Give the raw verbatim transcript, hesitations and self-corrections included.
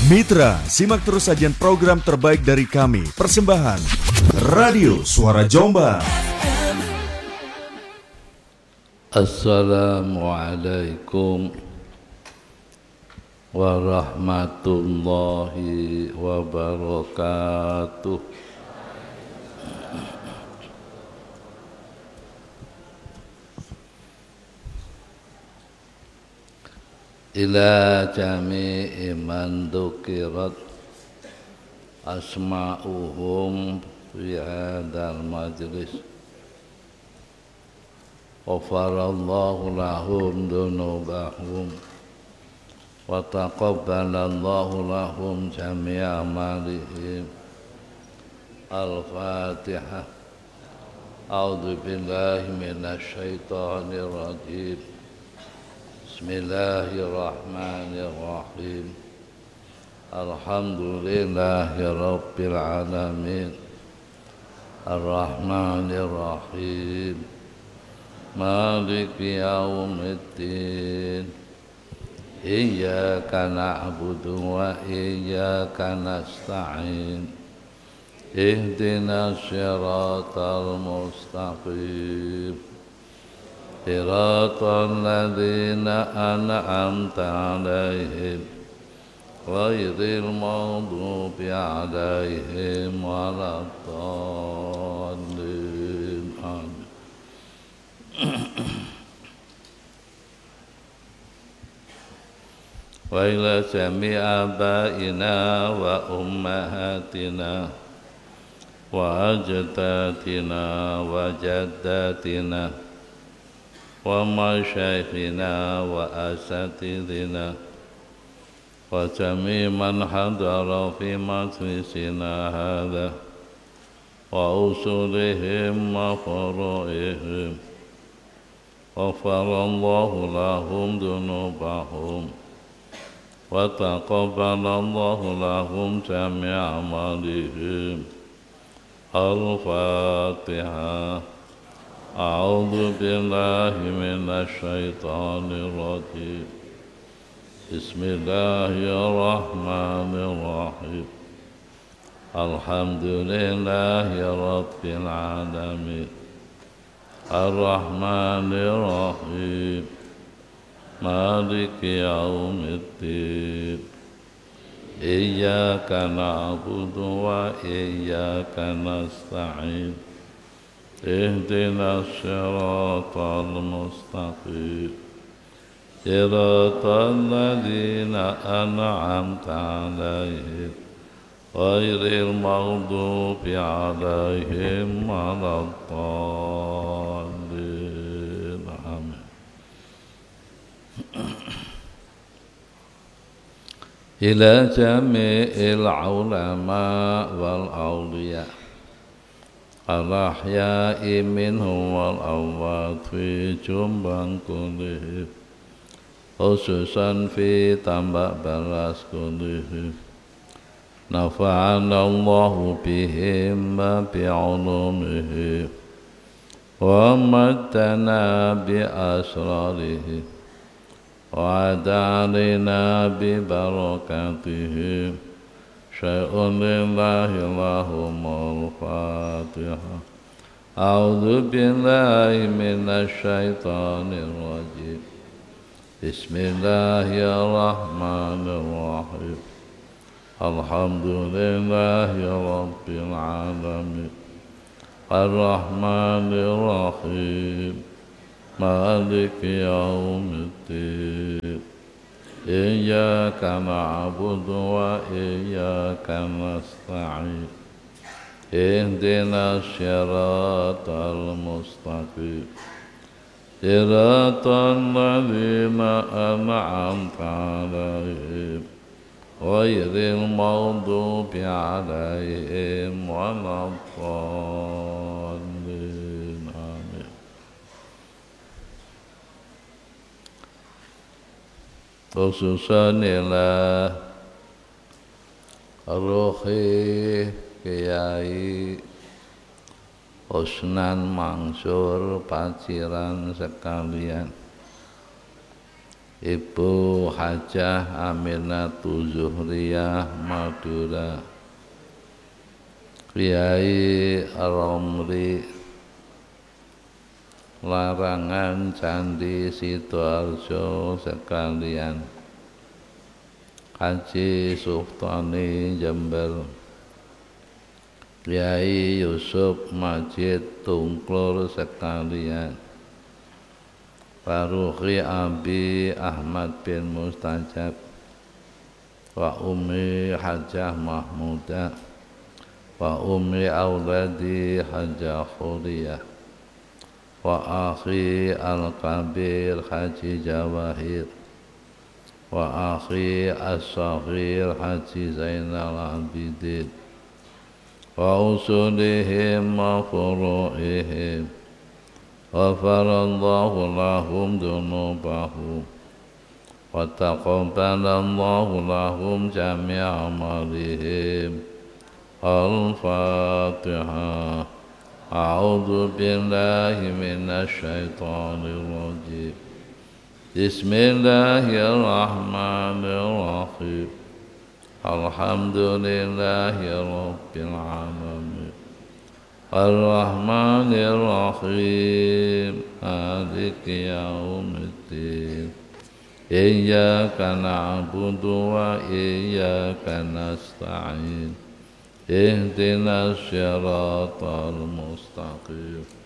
Mitra, simak terus sajian program terbaik dari kami. Persembahan Radio Suara Jombang. Assalamualaikum warahmatullahi wabarakatuh. Ila jami'i man dukirat asma'uhum fi hadal majlis ghafarallahu lahum dunubahum wa taqabbalallahu lahum jami'a amalihim. Al-Fatihah. A'udzu billahi minasy syaithanir rajim. Bismillahirrahmanirrahim. Alhamdulillahi rabbil alamin. Ar-Rahmanir-Rahim. Maliki yaumiddin. Iyyaka na'budu wa iyyaka nasta'in. Ihdinas siratal mustaqim. Siratal ladzina an'amta 'alaihim ghairil maghdubi 'alaihim waladdallin. Amin. Wa ila jami'i abaina wa ummahatina wa ajdadina wa jaddatina wa masyaikhina wa asatidina wa jami' man hadara fi majlisina hadha wa usulihim wa furu'ihim ghafarallahu lahum dunubahum wa taqabbalallahu lahum jami'a amalihim. Al-Fatihah. A'udzu billahi minasy syaithanir rajim. Bismillahirrahmanirrahim. Alhamdulillahi rabbil alamin. Ar-Rahmanir-Rahim. Maliki yaumiddin. Iyyaka na'budu wa iyyaka nasta'in. Ihdinas siratal mustaqim. Siratal ladzina an'amta 'alaihim ghairil maghdubi 'alaihim waladdallin. Amin. Ila jami'il ulama wal awliya al-ahya'i minhum wal amwat fi Jombang kullihim, khususan fi Tambak Baras kullihim. Nafa'ana Allahu bihim wa bi'ulumihim wa maddana bi asrarihim wa adalina bi barakatihim. Syai'un lillahi lahumul Fatihah. A'udzu billahi minasy syaithanir rajim. Bismillahirrahmanirrahim. Alhamdulillahi rabbil alamin. Ar-Rahmanir-Rahim. Maliki yaumiddin. Iyyaka na'budu wa iyyaka nasta'in. Ihdinas siratal mustaqim. Siratal ladzina an'amta 'alaihim ghairil maghdubi 'alaihim waladdallin. Amin. Khususan ila Ruhi Kiai Husnan Mansur Paciran sekalian, Ibu Hajah Aminatul Zuhriyah Madura, Kiai Romli Larangan Candi Sidoarjo sekalian, Haji Sultani Jember, Kiai Yusuf Majid Tungklur sekalian, Faruqi Abi Ahmad bin Mustajab, wa Umi Hajah Mahmudah, wa Umi Auladi Hajah Khuriyah, wa akhi Al-Kabir Haji Jawahir, wa akhi As-Saghir Haji Zainal Abidin, wa usulihim wa furu'ihim, ghafarallahu lahum dunubahum, wa taqabbalallahu lahum jami'a amalihim. Al-Fatihah. A'udzu billahi minasy syaithanir rajim. Bismillahirrahmanirrahim. Alhamdulillahi rabbil alamin. Ar-Rahmanir Rahim. Maliki yaumiddin. Iyyaka na'budu wa iyyaka nasta'in. Ihdinas siratal mustaqim.